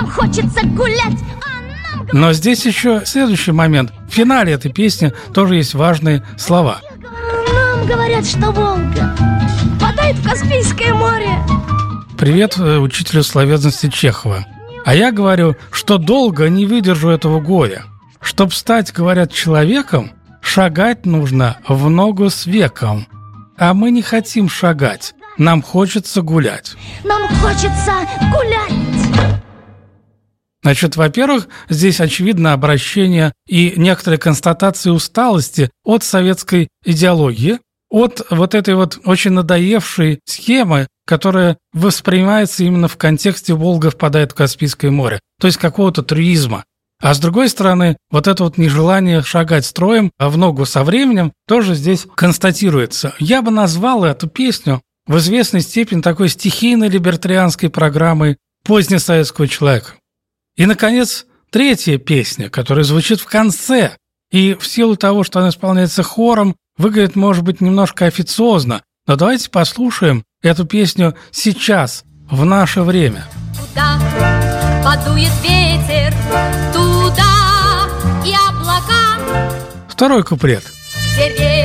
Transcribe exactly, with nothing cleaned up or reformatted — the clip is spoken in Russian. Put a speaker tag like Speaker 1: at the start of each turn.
Speaker 1: нам хочется гулять.
Speaker 2: Но здесь еще следующий момент. В финале этой песни тоже есть важные слова.
Speaker 1: Нам говорят, что Волга впадает в Каспийское море.
Speaker 2: Привет учителю словесности Чехова. А я говорю, что долго не выдержу этого горя. Чтоб стать, говорят, человеком, шагать нужно в ногу с веком. А мы не хотим шагать, нам хочется гулять.
Speaker 1: Нам хочется гулять.
Speaker 2: Значит, во-первых, здесь очевидно обращение и некоторые констатации усталости от советской идеологии, от вот этой вот очень надоевшей схемы, которая воспринимается именно в контексте «Волга впадает в Каспийское море», то есть какого-то трюизма. А с другой стороны, вот это вот нежелание шагать строем, а в ногу со временем, тоже здесь констатируется. Я бы назвал эту песню в известной степени такой стихийной либертарианской программой позднесоветского человека. И, наконец, третья песня, которая звучит в конце, и в силу того, что она исполняется хором, выглядит, может быть, немножко официозно, но давайте послушаем эту песню сейчас, в наше время.
Speaker 3: Куда подует ветер, туда и облака.
Speaker 2: Второй куплет.
Speaker 3: Где